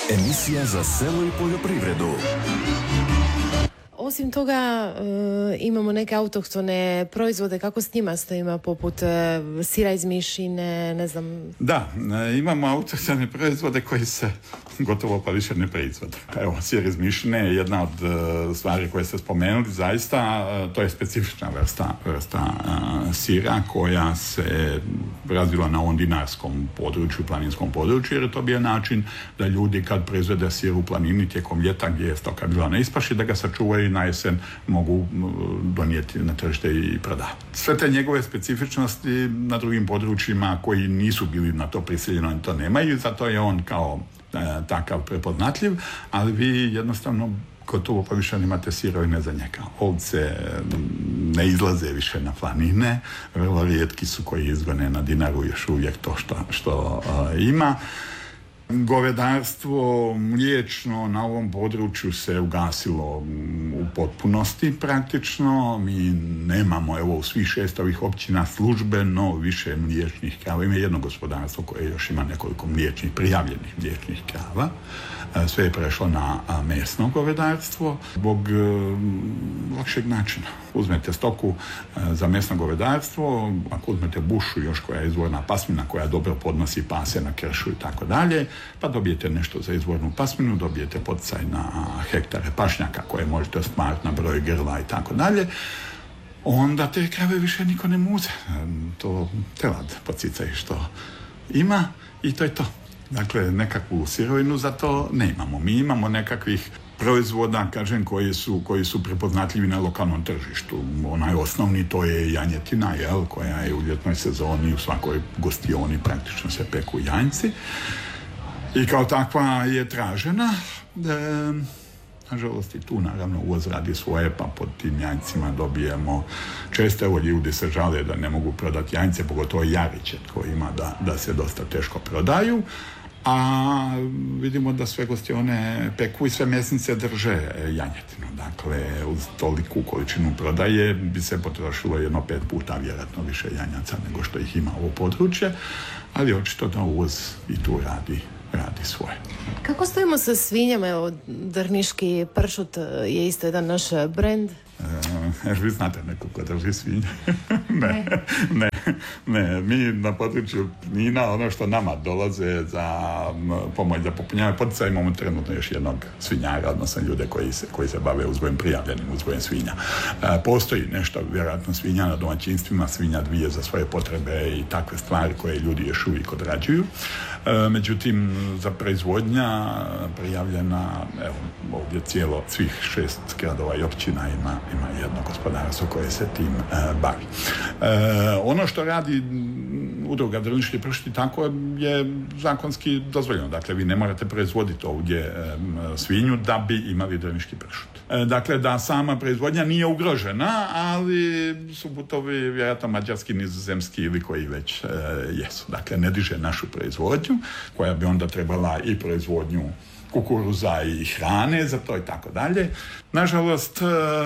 Emisija za selo i poljoprivredu. Osim toga imamo neke autohtone proizvode, kako s njima stojimo, poput sira iz mišine, ne znam. Da, imamo autohtone proizvode koji se gotovo pa više ne proizvode. Evo, sir iz mišine je jedna od stvari koje ste spomenuli, zaista to je specifična vrsta sira koja se razvila na ovom dinarskom području, planinskom području, jer je to bio način da ljudi kad proizvede sir u planini tijekom ljeta gdje je stoka bila na ispaši, da ga sačuvaju i na jesen mogu donijeti na tržište i prodati. Sve te njegove specifičnosti na drugim područjima koji nisu bili na to prisiljeno i to nemaju, zato je on kao takav prepoznatljiv, ali vi jednostavno gotovo pa više nemate sirovine za njega. Ovce ne izlaze više na planine, vrlo rijetki su koji izgone na Dinaru još uvijek to što ima. Govedarstvo mliječno na ovom području se ugasilo u potpunosti praktično. Mi nemamo, evo, u svih 6 ovih općina službeno više mliječnih krava. Ima jedno gospodarstvo koje još ima nekoliko prijavljenih mliječnih krava. Sve je prešlo na mesno govedarstvo zbog lakšeg načina. Uzmete stoku za mesno govedarstvo, ako uzmete bušu još koja je izvorna pasmina koja dobro podnosi pase na kršu i tako dalje, pa dobijete nešto za izvornu pasminu, dobijete poticaj na hektare pašnjaka koje možete ostvariti na broj grla i tako dalje, onda te krave više niko ne muze. To telad pocicaj što ima i to je to. Dakle, nekakvu sirovinu za to ne imamo. Mi imamo nekakvih proizvoda, kažem, koji su prepoznatljivi na lokalnom tržištu. Onaj osnovni, to je janjetina, koja je u ljetnoj sezoni u svakoj gostioni praktično se peku janjci. I kao takva je tražena. Nažalost i tu naravno uvoz radi svoje, pa pod tim janjcima dobijemo često, evo, ljudi se žale da ne mogu prodati janjce, pogotovo jariće koji ima da se dosta teško prodaju, a vidimo da sve gostione peku i sve mesnice drže janjetinu. Dakle, uz toliku količinu prodaje bi se potrošilo 5 puta vjerojatno više janjaca nego što ih ima ovo područje, ali očito da uvoz i tu radi svoje. Kako stojimo sa svinjama? Evo, drniški pršut je isto jedan naš brend. Vi znate nekog ko drži svinje? Ne, mi na području Knina, ono što nama dolaze za pomoć za popunjavanje poticaja, imamo trenutno još jednog svinjara, odnosno ljude koji se bave uzgojem, prijavljenim uzgojem svinja. Postoji nešto, vjerojatno, svinja na domaćinstvima, svinja dvije za svoje potrebe i takve stvari koje ljudi još uvijek odrađuju. Međutim, za proizvodnja prijavljena, evo, ovdje svih 6 gradova i općina ima jedno gospodarstvo koje se tim bavi. Ono što radi udruga Drniški pršuti, tako je zakonski dozvoljeno. Dakle, vi ne morate proizvoditi ovdje svinju da bi imali drniški pršut. Dakle, da sama proizvodnja nije ugrožena, ali su putovi vjerojatno mađarski, nizozemski ili koji već jesu. Dakle, ne diže našu proizvodnju, koja bi onda trebala i proizvodnju kukuruza i hrane za to i tako dalje. Nažalost,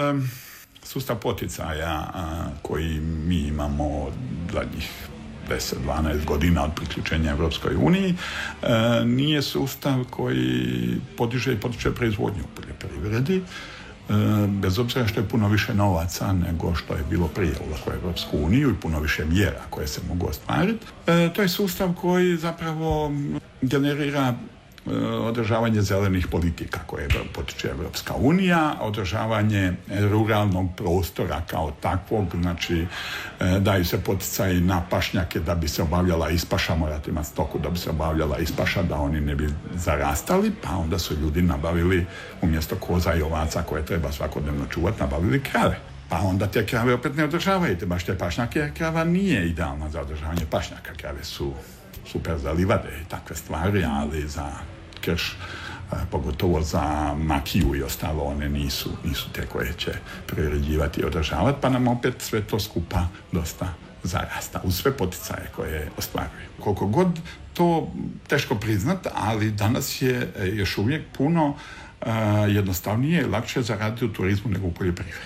sustav poticaja koji mi imamo zadnjih 10-12 godina od priključenja Europskoj uniji nije sustav koji podiže i potiče proizvodnju u poljoprivredi, bez obzira što je puno više novaca nego što je bilo prije ulaska u Europsku uniju i puno više mjera koje se mogu ostvariti. To je sustav koji zapravo generira održavanje zelenih politika koje potiče Europska unija, održavanje ruralnog prostora kao takvog, znači daju se poticaji na pašnjake da bi se obavljala ispaša, morate imati stoku da bi se obavljala ispaša, da oni ne bi zarastali, pa onda su ljudi nabavili umjesto koza i ovaca koje treba svakodnevno čuvati, nabavili krave. Pa onda te krave opet ne održavajte, baš te pašnjake, jer krava nije idealna za održavanje pašnjaka. Krave su super za livade i takve stvari, ali za krš, pogotovo za makiju i ostalo, one nisu te koje će priređivati i održavati, pa nam opet sve to skupa dosta zarasta, uz sve poticaje koje ostvaruju. Koliko god to teško priznat, ali danas je još uvijek puno jednostavnije i lakše zaraditi u turizmu nego u poljoprivredi.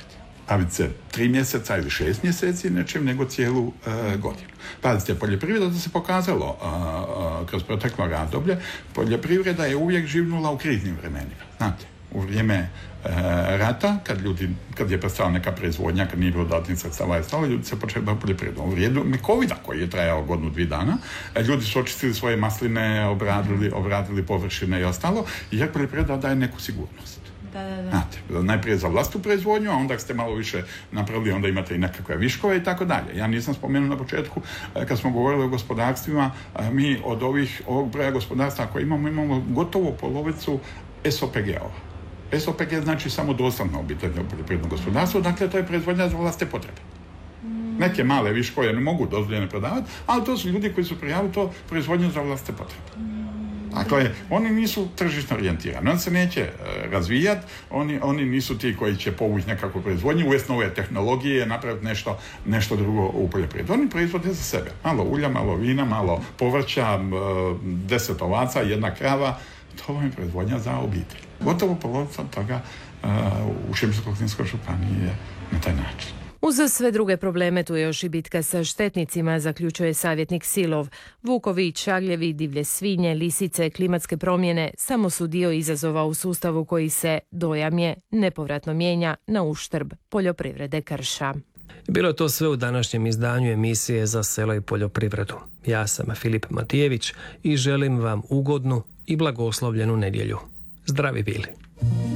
baviti se 3 mjeseca ili 6 mjeseci nečim nego cijelu godinu. Pazite, poljoprivreda se pokazalo kroz proteklo razdoblje, poljoprivreda je uvijek živnula u kriznim vremenima. Znate, u vrijeme rata, kad je prestala neka proizvodnja, kad nije bilo dodatnih sredstava je stalo, ljudi se počeli baviti poljoprivredom. U vrijeme covida, koji je trajao 1-2 dana, ljudi su očistili svoje masline, obradili površine i ostalo, jer poljoprivreda daje neku sigurnost. Da. Znate, najprije za vlastnu proizvodnju, a onda ste malo više napravili, onda imate i nekakve viškove i tako dalje. Ja nisam spomenuo na početku, kad smo govorili o gospodarstvima, mi od ovog broja gospodarstva koje imamo gotovo polovicu SOPG-ova. SOPG znači samo dostatno obiteljno poljoprivredno gospodarstvo, dakle to je proizvodnja za vlastite potrebe. Neke male viškove ne mogu dozvoljene prodavati, ali to su ljudi koji su prijavili to proizvodnju za vlastite potrebe. Dakle, oni nisu tržišno orijentirani, oni se neće razvijati, oni nisu ti koji će povući nekakvu proizvodnju, uvesti nove tehnologije, napraviti nešto drugo u poljoprivredi. Oni proizvode za sebe. Malo ulja, malo vina, malo povrća, 10 ovaca, 1 krava, to je proizvodnja za obitelj. Gotovo polovica toga u Šibensko-kninskoj županiji je na taj način. Uz sve druge probleme tu je još i bitka sa štetnicima, zaključuje savjetnik Silov. Vukovi, čagljevi, divlje svinje, lisice, klimatske promjene samo su dio izazova u sustavu koji se, dojam je, nepovratno mijenja na uštrb poljoprivrede krša. Bilo je to sve u današnjem izdanju emisije Za selo i poljoprivredu. Ja sam Filip Matijević i želim vam ugodnu i blagoslovljenu nedjelju. Zdravi bili!